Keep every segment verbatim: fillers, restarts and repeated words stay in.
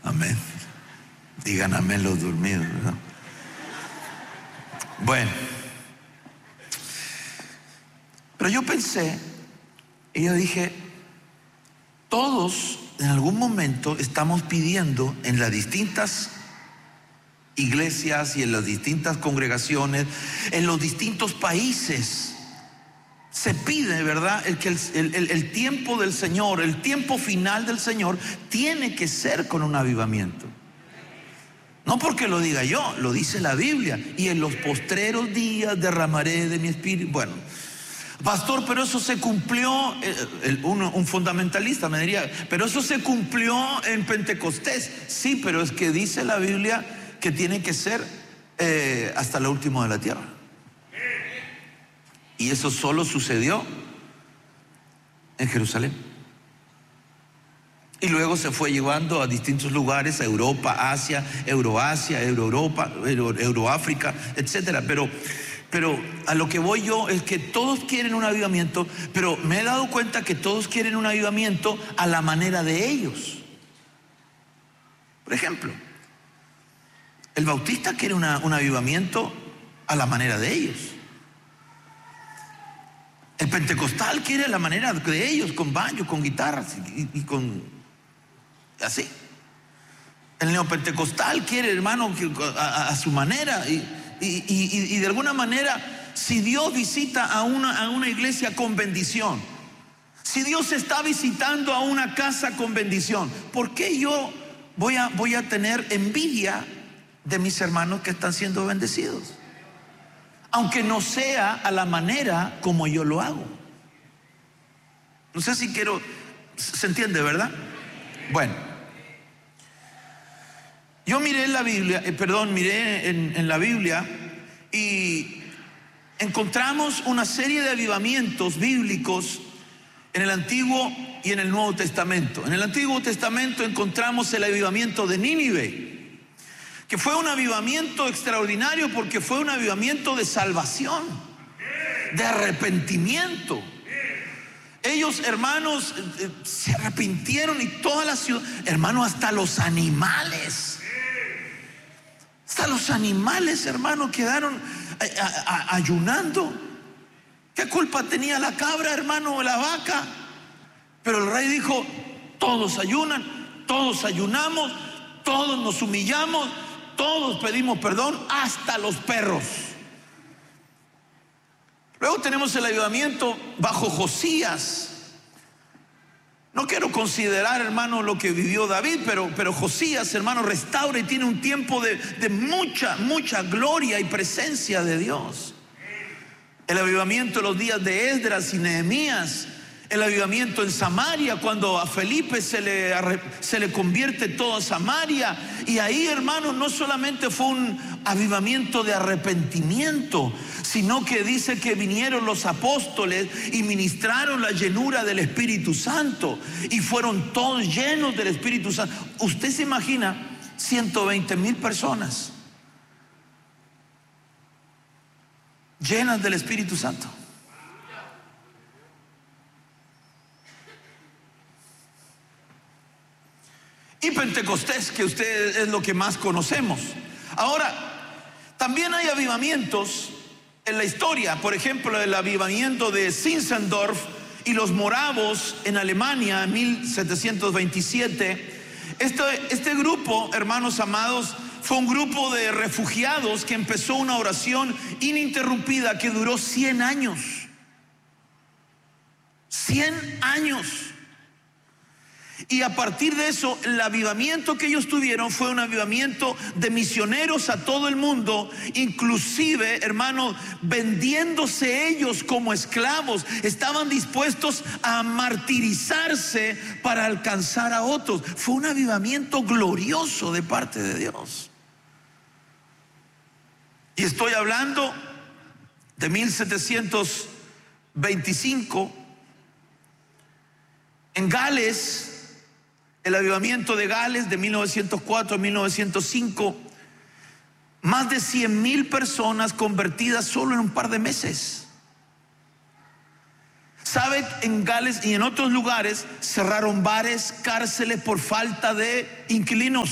Amén. Digan amén los dormidos, ¿verdad? Bueno, pero yo pensé y yo dije, todos en algún momento estamos pidiendo en las distintas iglesias y en las distintas congregaciones, en los distintos países, se pide, ¿verdad? El, que el, el, el tiempo del Señor, el tiempo final del Señor tiene que ser con un avivamiento. No porque lo diga yo, lo dice la Biblia. Y en los postreros días derramaré de mi espíritu. Bueno, pastor, pero eso se cumplió, el, un, un fundamentalista me diría, pero eso se cumplió en Pentecostés. Sí, pero es que dice la Biblia que tiene que ser eh, hasta lo último de la tierra. Y eso solo sucedió en Jerusalén. Y luego se fue llevando a distintos lugares, a Europa, Asia, Euroasia, Euroeuropa, Euro, Euroáfrica, etcétera. Pero, pero a lo que voy yo es que todos quieren un avivamiento, pero me he dado cuenta que todos quieren un avivamiento a la manera de ellos. Por ejemplo, el bautista quiere una, un avivamiento a la manera de ellos. El pentecostal quiere a la manera de ellos, con baño, con guitarras y, y con así. El neopentecostal quiere, hermano, a, a su manera y, y, y, y de alguna manera, si Dios visita a una, a una iglesia con bendición, si Dios está visitando a una casa con bendición, ¿por qué yo voy a, voy a tener envidia de mis hermanos que están siendo bendecidos? Aunque no sea a la manera como yo lo hago. No sé si quiero, se entiende, ¿verdad? Bueno, yo miré en la Biblia, eh, perdón, miré en, en la Biblia y encontramos una serie de avivamientos bíblicos en el Antiguo y en el Nuevo Testamento. En el Antiguo Testamento encontramos el avivamiento de Nínive, que fue un avivamiento extraordinario porque fue un avivamiento de salvación, de arrepentimiento. Ellos, hermanos, se arrepintieron y toda la ciudad, hermano, hasta los animales, hasta los animales, hermano, quedaron a, a, a, ayunando. ¿Qué culpa tenía la cabra, hermano, o la vaca? Pero el rey dijo, todos ayunan, todos ayunamos, todos nos humillamos, todos pedimos perdón, hasta los perros. Luego tenemos el avivamiento bajo Josías. No quiero considerar, hermano, lo que vivió David, pero, pero Josías, hermano, restaura y tiene un tiempo de, de mucha, mucha gloria y presencia de Dios. El avivamiento en los días de Esdras y Nehemías. El avivamiento en Samaria, cuando a Felipe se le, se le convierte toda Samaria. Y ahí, hermanos, no solamente fue un avivamiento de arrepentimiento, sino que dice que vinieron los apóstoles y ministraron la llenura del Espíritu Santo. Y fueron todos llenos del Espíritu Santo. Usted se imagina ciento veinte mil personas llenas del Espíritu Santo. Y Pentecostés, que usted es lo que más conocemos. Ahora, también hay avivamientos en la historia. Por ejemplo, el avivamiento de Zinzendorf y los moravos en Alemania en mil setecientos veintisiete. Este, este grupo, hermanos amados, fue un grupo de refugiados que empezó una oración ininterrumpida que duró cien años. cien años. Y a partir de eso, el avivamiento que ellos tuvieron fue un avivamiento de misioneros a todo el mundo, inclusive, hermanos, vendiéndose ellos como esclavos. Estaban dispuestos a martirizarse para alcanzar a otros. Fue un avivamiento glorioso de parte de Dios. Y estoy hablando de mil setecientos veinticinco en Gales. El avivamiento de Gales de mil novecientos cuatro a mil novecientos cinco, más de cien mil personas convertidas solo en un par de meses. ¿Sabe? En Gales y en otros lugares cerraron bares, cárceles por falta de inquilinos.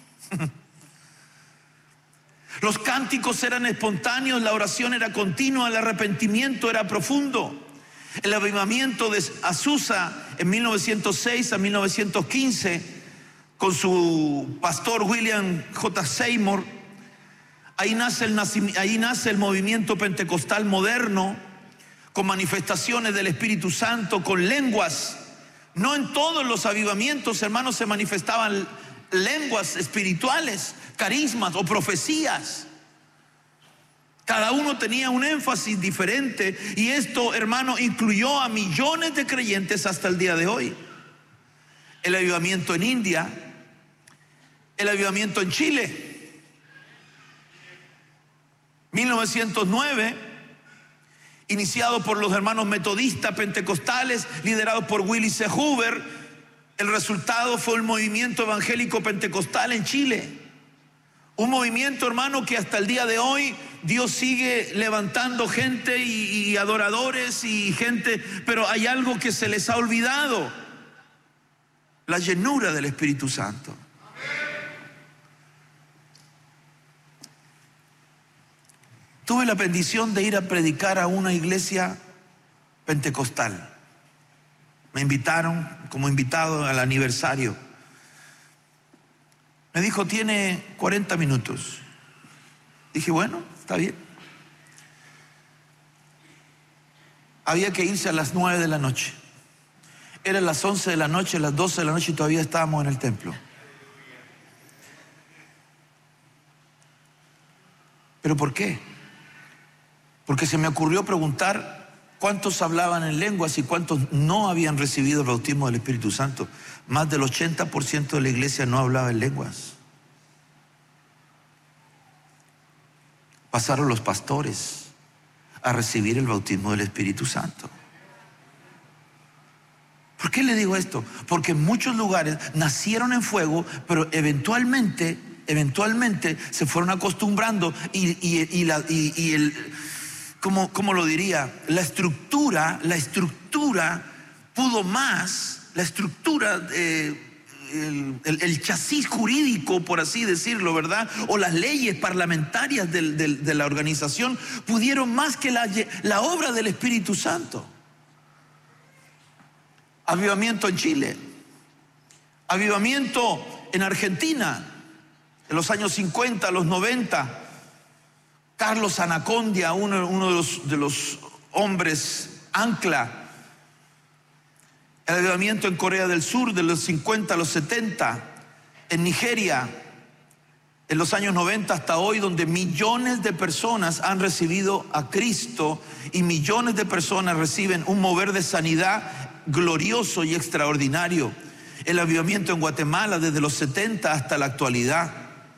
Los cánticos eran espontáneos, la oración era continua, el arrepentimiento era profundo. El avivamiento de Azusa en mil novecientos seis a mil novecientos quince, con su pastor William J. Seymour, ahí nace el, ahí nace el movimiento pentecostal moderno, con manifestaciones del Espíritu Santo, con lenguas. No en todos los avivamientos, hermanos, se manifestaban lenguas espirituales, carismas o profecías. Cada uno tenía un énfasis diferente, y esto, hermano, incluyó a millones de creyentes hasta el día de hoy. El avivamiento en India, el avivamiento en Chile, mil novecientos nueve, iniciado por los hermanos metodistas pentecostales, liderados por Willie C. Hoover. El resultado fue el movimiento evangélico pentecostal en Chile. Un movimiento, hermano, que hasta el día de hoy Dios sigue levantando gente y, y adoradores y gente, pero hay algo que se les ha olvidado: la llenura del Espíritu Santo. Tuve la bendición de ir a predicar a una iglesia pentecostal. Me invitaron como invitado al aniversario. Me dijo, tiene cuarenta minutos. Dije, bueno, está bien. Había que irse a las nueve de la noche. Eran las once de la noche, las doce de la noche, y todavía estábamos en el templo. ¿Pero por qué? Porque se me ocurrió preguntar cuántos hablaban en lenguas y cuántos no habían recibido el bautismo del Espíritu Santo. Más del ochenta por ciento de la iglesia no hablaba en lenguas. Pasaron los pastores a recibir el bautismo del Espíritu Santo. ¿Por qué le digo esto? Porque en muchos lugares nacieron en fuego, pero eventualmente, eventualmente se fueron acostumbrando y, y, y, la, y, y el, ¿cómo, cómo lo diría? La estructura, la estructura pudo más, la estructura, eh, el, el, el chasis jurídico, por así decirlo, ¿verdad? O las leyes parlamentarias del, del, de la organización pudieron más que la, la obra del Espíritu Santo. Avivamiento en Chile, avivamiento en Argentina, en los años cincuenta, los noventa. Carlos Anacondia, uno, uno de, los, de los hombres ancla. El avivamiento en Corea del Sur de los cincuenta a los setenta, en Nigeria, en los años noventa hasta hoy, donde millones de personas han recibido a Cristo y millones de personas reciben un mover de sanidad glorioso y extraordinario. El avivamiento en Guatemala desde los setenta hasta la actualidad.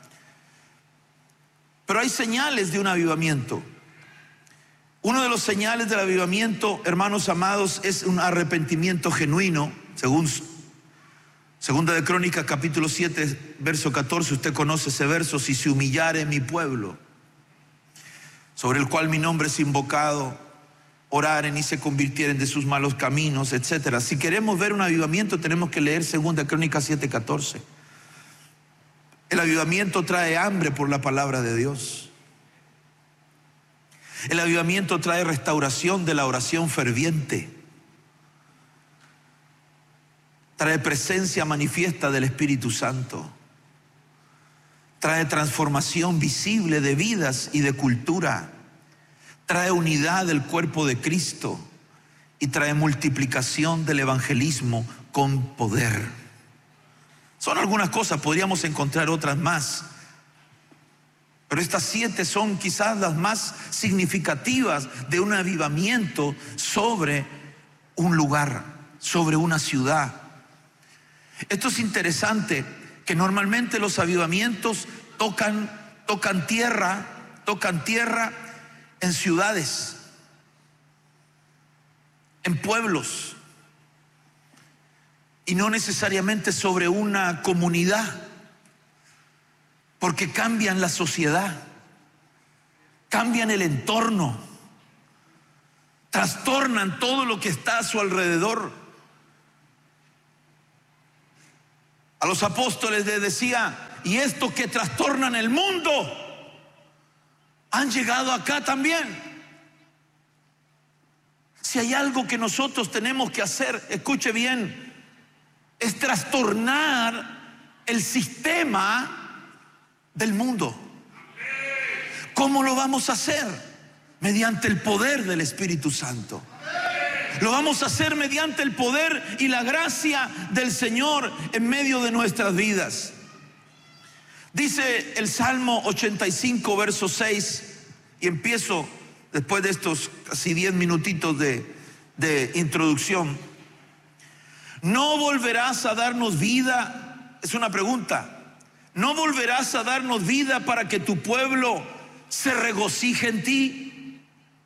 Pero hay señales de un avivamiento. Uno de los señales del avivamiento, hermanos amados, es un arrepentimiento genuino, según Segunda de Crónicas, capítulo siete, verso catorce. Usted conoce ese verso: si se humillare mi pueblo, sobre el cual mi nombre es invocado, oraren y se convirtieren de sus malos caminos, etcétera. Si queremos ver un avivamiento, tenemos que leer Segunda de Crónicas siete, catorce. El avivamiento trae hambre por la palabra de Dios. El avivamiento trae restauración de la oración ferviente. Trae presencia manifiesta del Espíritu Santo. Trae transformación visible de vidas y de cultura. Trae unidad del cuerpo de Cristo y trae multiplicación del evangelismo con poder. Son algunas cosas, podríamos encontrar otras más, pero estas siete son quizás las más significativas de un avivamiento sobre un lugar, sobre una ciudad. Esto es interesante, que normalmente los avivamientos tocan, tocan tierra, tocan tierra en ciudades, en pueblos, y no necesariamente sobre una comunidad, porque cambian la sociedad, cambian el entorno, trastornan todo lo que está a su alrededor. A los apóstoles les decía: y estos que trastornan el mundo han llegado acá también. Si hay algo que nosotros tenemos que hacer, escuche bien, es trastornar el sistema del mundo. ¿Cómo lo vamos a hacer? Mediante el poder del Espíritu Santo. Lo vamos a hacer mediante el poder y la gracia del Señor en medio de nuestras vidas. Dice el Salmo ochenta y cinco, verso seis, y empiezo después de estos casi diez minutitos de, de introducción. ¿No volverás a darnos vida? Es una pregunta. ¿No volverás a darnos vida para que tu pueblo se regocije en ti?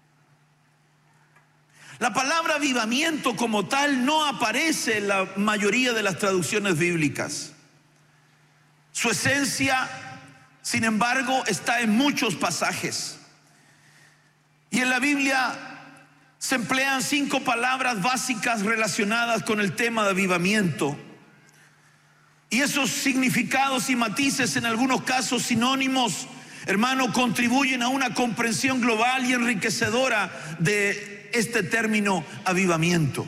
La palabra avivamiento como tal no aparece en la mayoría de las traducciones bíblicas. Su esencia, sin embargo, está en muchos pasajes. Y en la Biblia se emplean cinco palabras básicas relacionadas con el tema de avivamiento. Y esos significados y matices, en algunos casos sinónimos, hermano, contribuyen a una comprensión global y enriquecedora de este término avivamiento.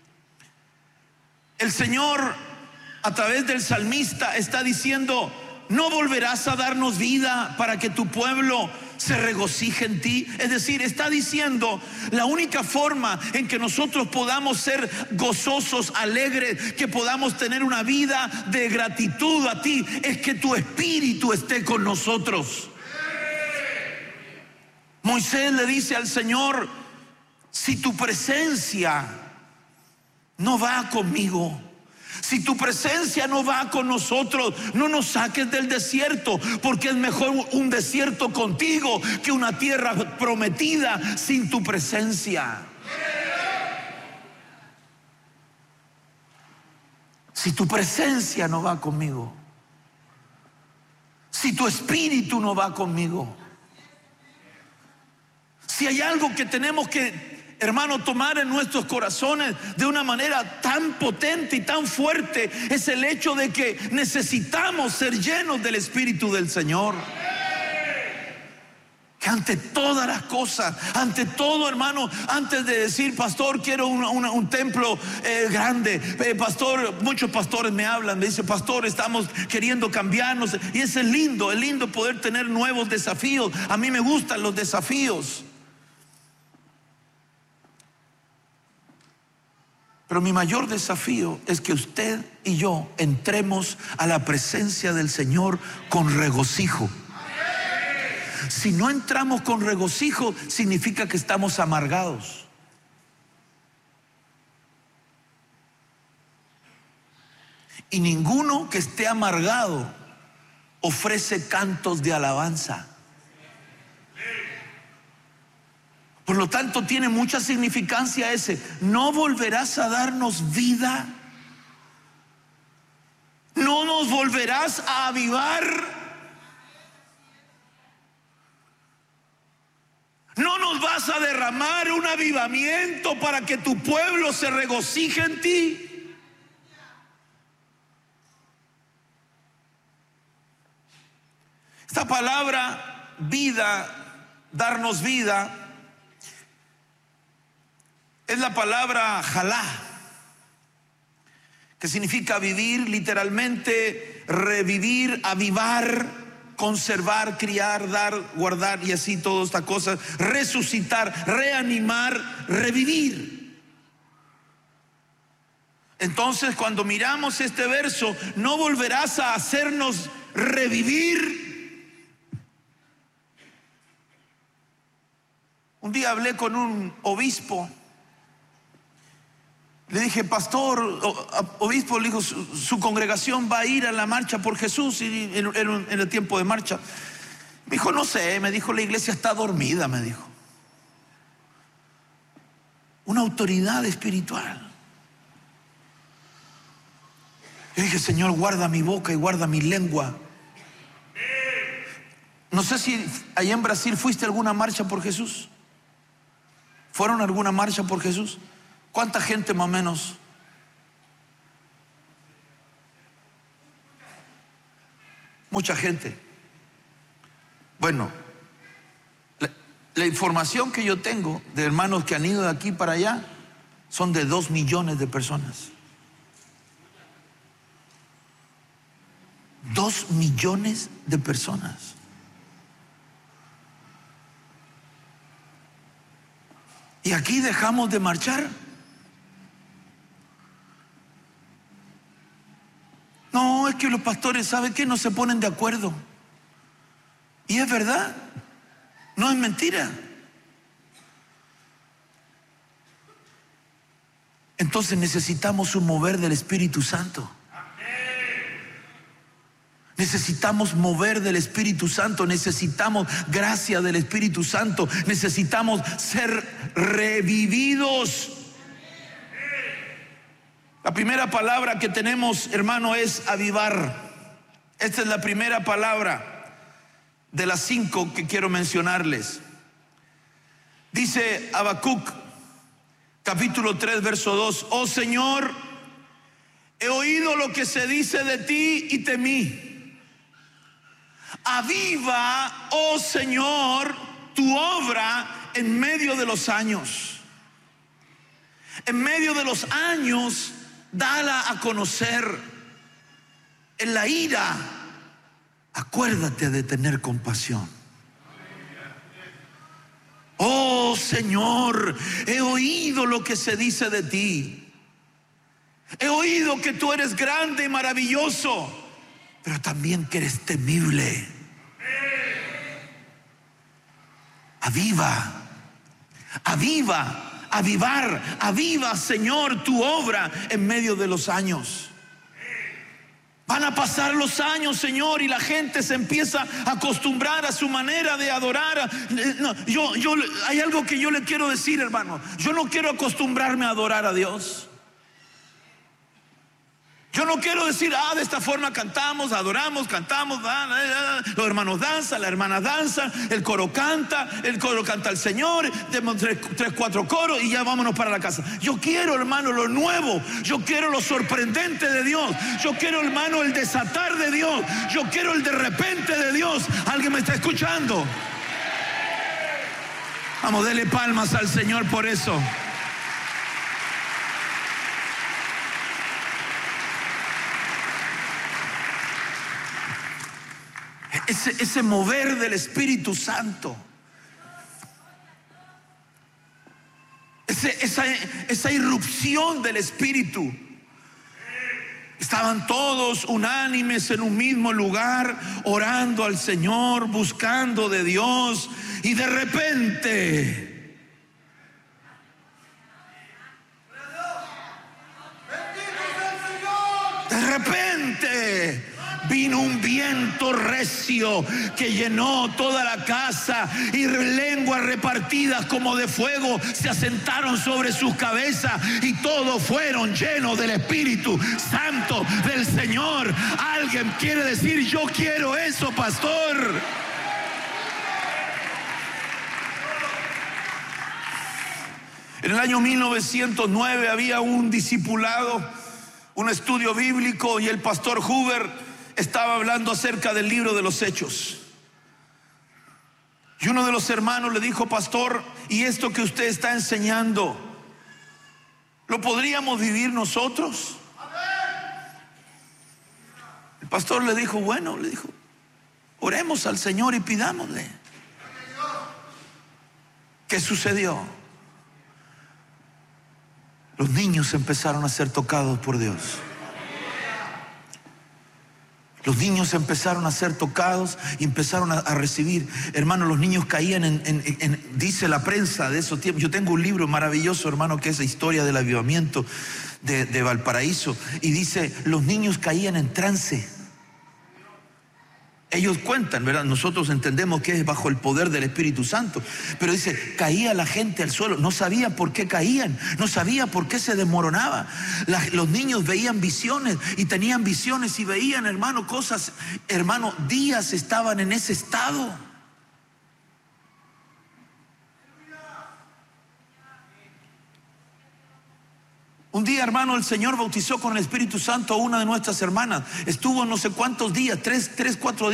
El Señor, a través del salmista, está diciendo: ¿no volverás a darnos vida para que tu pueblo se regocije en ti? Es decir, está diciendo: la única forma en que nosotros podamos ser gozosos, alegres, que podamos tener una vida de gratitud a ti, es que tu espíritu esté con nosotros. Moisés le dice al Señor: si tu presencia no va conmigo, si tu presencia no va con nosotros, no nos saques del desierto, porque es mejor un desierto contigo que una tierra prometida sin tu presencia. Si tu presencia no va conmigo, si tu espíritu no va conmigo, si hay algo que tenemos que, hermano, tomar en nuestros corazones de una manera tan potente y tan fuerte, es el hecho de que necesitamos ser llenos del Espíritu del Señor. Que ante todas las cosas, ante todo, hermano, antes de decir: pastor, quiero una, una, un templo eh, grande, eh, pastor, muchos pastores me hablan, me dicen: pastor, estamos queriendo cambiarnos. Y eso es lindo, es lindo poder tener nuevos desafíos. A mí me gustan los desafíos. Pero mi mayor desafío es que usted y yo entremos a la presencia del Señor con regocijo. Si no entramos con regocijo, significa que estamos amargados. Y ninguno que esté amargado ofrece cantos de alabanza. Por lo tanto, tiene mucha significancia ese: no volverás a darnos vida, no nos volverás a avivar, no nos vas a derramar un avivamiento para que tu pueblo se regocije en ti. Esta palabra vida, darnos vida, es la palabra jalá, que significa vivir, literalmente revivir, avivar, conservar, criar, dar, guardar y así todas estas cosas. Resucitar, reanimar, revivir. Entonces, cuando miramos este verso, no volverás a hacernos revivir. Un día hablé con un obispo. Le dije: pastor, obispo, le dijo, su, su congregación va a ir a la marcha por Jesús, y en, en, en el tiempo de marcha. Me dijo: no sé, me dijo, la iglesia está dormida, me dijo. Una autoridad espiritual. Yo dije: Señor, guarda mi boca y guarda mi lengua. No sé si allá en Brasil fuiste a alguna marcha por Jesús. ¿Fueron a alguna marcha por Jesús? ¿Cuánta gente más o menos? Mucha gente. Bueno, la, la información que yo tengo de hermanos que han ido de aquí para allá son de dos millones de personas. Dos millones de personas. Y aquí dejamos de marchar. No, es que los pastores, ¿saben qué? No se ponen de acuerdo. Y es verdad, no es mentira. Entonces necesitamos un mover del Espíritu Santo. Necesitamos mover del Espíritu Santo, necesitamos gracia del Espíritu Santo, necesitamos ser revividos. La primera palabra que tenemos, hermano, es avivar. Esta es la primera palabra de las cinco que quiero mencionarles. Dice Habacuc, capítulo tres, verso dos: oh Señor, he oído lo que se dice de ti y temí. Aviva, oh Señor, tu obra en medio de los años. En medio de los años, dala a conocer. En la ira, acuérdate de tener compasión. Oh Señor, he oído lo que se dice de ti. He oído que tú eres grande y maravilloso, pero también que eres temible. Aviva, aviva, avivar, aviva, Señor, tu obra en medio de los años. Van a pasar los años, Señor, y la gente se empieza a acostumbrar a su manera de adorar. No, yo, yo, hay algo que yo le quiero decir, hermano. Yo no quiero acostumbrarme a adorar a Dios. Yo no quiero decir, ah, de esta forma cantamos, adoramos, cantamos, da, da, da. Los hermanos danzan, las hermanas danzan, el coro canta, el coro canta al Señor, demos tres, tres, cuatro coros y ya vámonos para la casa. Yo quiero, hermano, lo nuevo, yo quiero lo sorprendente de Dios, yo quiero, hermano, el desatar de Dios, yo quiero el de repente de Dios. ¿Alguien me está escuchando? Vamos, dele palmas al Señor por eso. Ese, ese mover del Espíritu Santo, ese, esa, esa irrupción del Espíritu. Estaban todos unánimes en un mismo lugar, orando al Señor, buscando de Dios, y de repente, de repente vino un viento recio que llenó toda la casa, y lenguas repartidas como de fuego se asentaron sobre sus cabezas, y todos fueron llenos del Espíritu Santo del Señor. Alguien quiere decir, yo quiero eso, pastor. En el año mil novecientos nueve había un discipulado, un estudio bíblico, y el pastor Huber estaba hablando acerca del libro de los Hechos. Y uno de los hermanos le dijo, pastor, ¿y esto que usted está enseñando, lo podríamos vivir nosotros? El pastor le dijo, bueno, le dijo, oremos al Señor y pidámosle. ¿Qué sucedió? Los niños empezaron a ser tocados por Dios. Los niños empezaron a ser tocados y empezaron a, a recibir. Hermano, los niños caían en, en, en, dice la prensa de esos tiempos. Yo tengo un libro maravilloso, hermano, que es la historia del avivamiento de, de Valparaíso. Y dice, los niños caían en trance. Ellos cuentan, ¿verdad? Nosotros entendemos que es bajo el poder del Espíritu Santo. Pero dice, caía la gente al suelo. No sabía por qué caían. No sabía por qué se desmoronaba. La, los niños veían visiones y tenían visiones y veían, hermano, cosas. Hermano, días estaban en ese estado. Un día, hermano, el Señor bautizó con el Espíritu Santo a una de nuestras hermanas. Estuvo no sé cuántos días, tres, tres, cuatro días.